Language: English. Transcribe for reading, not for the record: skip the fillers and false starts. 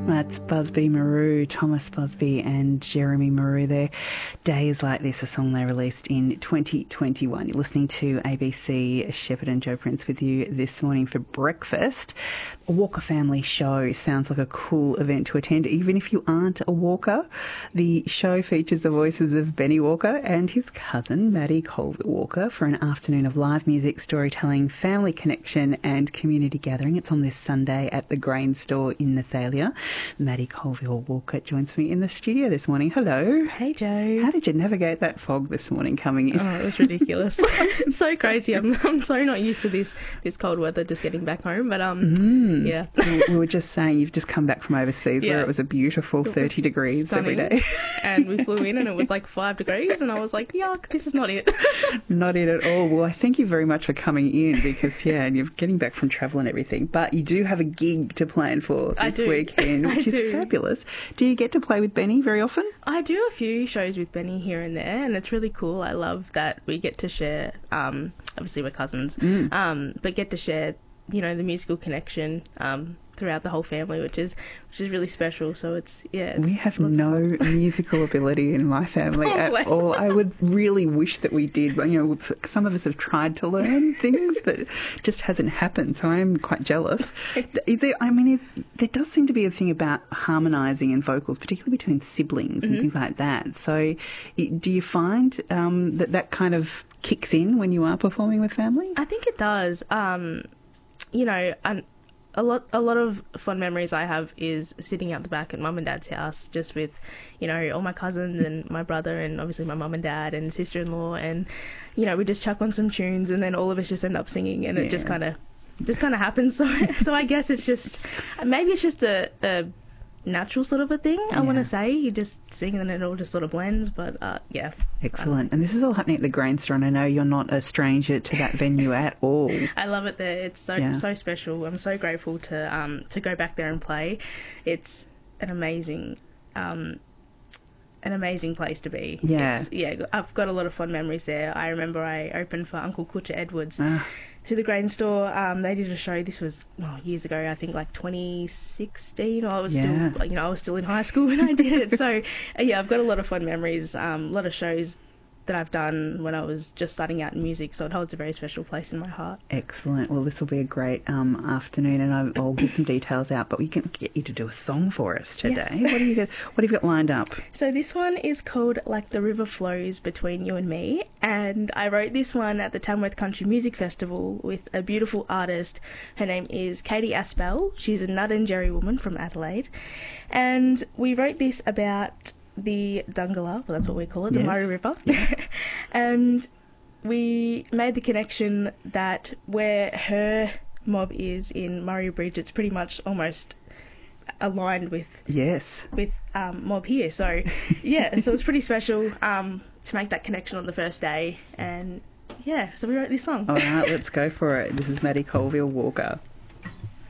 That's Busby Marou, Thomas Busby and Jeremy Marou there. Days Like This, a song they released in 2021. You're listening to ABC. Shepherd and Joe Prince with you this morning for breakfast. A Walker Family Show sounds like a cool event to attend, even if you aren't a Walker. The show features the voices of Benny Walker and his cousin, Maddie Colville Walker, for an afternoon of live music, storytelling, family connection and community gathering. It's on this Sunday at the Grain Store in Nathalia. Maddie Colville Walker joins me in the studio this morning. Hello. Hey, Joe. How did you navigate that fog this morning coming in? Oh, it was ridiculous. It's so crazy. I'm so not used to this cold weather just getting back home. But, yeah. We were just saying you've just come back from overseas where it was a beautiful 30 degrees stunning. Every day. And we flew in and it was like 5 degrees and I was like, yuck, this is not it. Not it at all. Well, I thank you very much for coming in because, and you're getting back from travel and everything. But you do have a gig to plan for this weekend, which is fabulous. Do you get to play with Benny very often? I do a few shows with Benny here and there, and it's really cool. I love that we get to share, obviously we're cousins, but get to share, the musical connection throughout the whole family, which is really special. So it's we have no musical ability in my family at all. I would really wish that we did. Some of us have tried to learn things, but it just hasn't happened. So I'm quite jealous. There does seem to be a thing about harmonising in vocals, particularly between siblings and things like that. So do you find that kind of kicks in when you are performing with family? I think it does. A lot of fun memories I have is sitting out the back at mum and dad's house just with, all my cousins and my brother and obviously my mum and dad and sister-in-law, and, we just chuck on some tunes and then all of us just end up singing, and it just kind of happens. So I guess it's just, maybe it's just a natural sort of a thing. I want to say you just sing and it all just sort of blends, but excellent. And this is all happening at the Grain Store, and I know you're not a stranger to that venue at all. I love it there. It's so special. I'm so grateful to go back there and play. It's an amazing place to be. I've got a lot of fun memories there. I remember I opened for Uncle Kutcha Edwards to the Grain Store. They did a show. This was years ago. I think like 2016. I was still in high school when I did it. So I've got a lot of fun memories. A lot of shows that I've done when I was just starting out in music, so it holds a very special place in my heart. Excellent. Well, this will be a great afternoon, and I'll give some details out, but we can get you to do a song for us today. Yes. What have you got lined up? So this one is called Like the River Flows Between You and Me, and I wrote this one at the Tamworth Country Music Festival with a beautiful artist. Her name is Katie Aspel. She's a Nudgera woman from Adelaide, and we wrote this about the Dungala, well, that's what we call it, the Murray River. And we made the connection that where her mob is in Murray Bridge, it's pretty much almost aligned with mob here. So so it's pretty special to make that connection on the first day. And so we wrote this song. All right, let's go for it. This is Maddie Colville Walker.